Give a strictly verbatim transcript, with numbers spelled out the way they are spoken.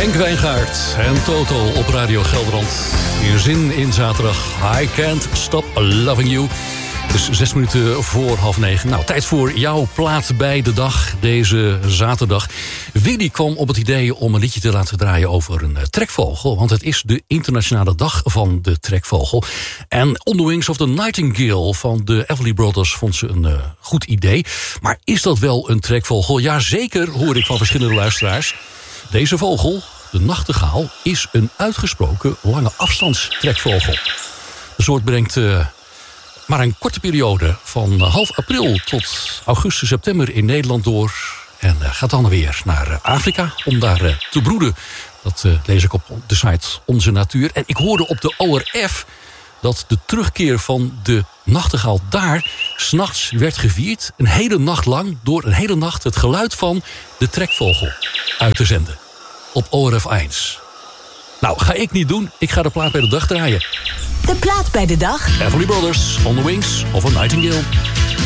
Henk Wijngaard en Toto op Radio Gelderland. Je zin in zaterdag. I can't stop loving you. Dus zes minuten voor half negen. Nou, tijd voor jouw plaat bij de dag deze zaterdag. Willy kwam op het idee om een liedje te laten draaien over een trekvogel. Want het is de internationale dag van de trekvogel. En On the Wings of the Nightingale van de Everly Brothers vond ze een uh, goed idee. Maar is dat wel een trekvogel? Jazeker, hoor ik van verschillende luisteraars. Deze vogel, de nachtegaal, is een uitgesproken lange afstandstrekvogel. De soort brengt uh, maar een korte periode van half april tot augustus, september in Nederland door. En uh, gaat dan weer naar Afrika om daar uh, te broeden. Dat uh, lees ik op de site Onze Natuur. En ik hoorde op de O R F dat de terugkeer van de nachtegaal daar 's nachts werd gevierd. Een hele nacht lang door een hele nacht het geluid van de trekvogel uit te zenden. Op O R F één. Nou, ga ik niet doen. Ik ga de plaat bij de dag draaien. De plaat bij de dag. Everly Brothers, On the Wings of a Nightingale.